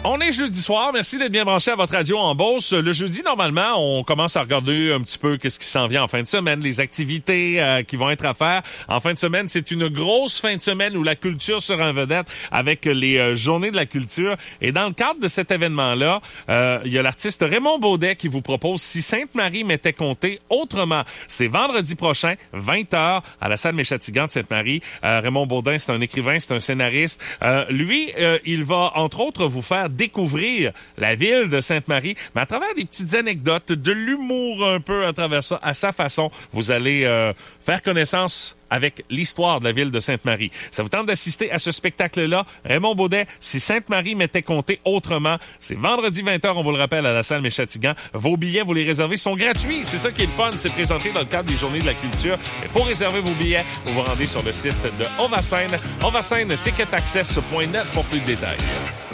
On est jeudi soir. Merci d'être bien branché à votre radio en Beauce. Le jeudi, normalement, on commence à regarder un petit peu qu'est-ce qui s'en vient en fin de semaine, les activités qui vont être à faire. En fin de semaine, c'est une grosse fin de semaine où la culture sera en vedette avec les journées de la culture. Et dans le cadre de cet événement-là, il y a l'artiste Raymond Beaudet qui vous propose Si Sainte-Marie m'était comptée autrement. C'est vendredi prochain, 20h, à la salle Méchatigan de Sainte-Marie. Raymond Beaudet, c'est un écrivain, c'est un scénariste. Lui, il va, entre autres, vous faire découvrir la ville de Sainte-Marie, mais à travers des petites anecdotes, de l'humour un peu à travers ça, à sa façon. Vous allez faire connaissance avec l'histoire de la ville de Sainte-Marie. Ça vous tente d'assister à ce spectacle-là? Raymond Beaudet, Si Sainte-Marie m'était comptée autrement. C'est vendredi 20h, on vous le rappelle, à la salle Méchatigan. Vos billets, vous les réservez, sont gratuits. C'est ça qui est le fun. C'est présenté dans le cadre des Journées de la culture. Et pour réserver vos billets, vous vous rendez sur le site de On va Scène, ticketaccess.net pour plus de détails.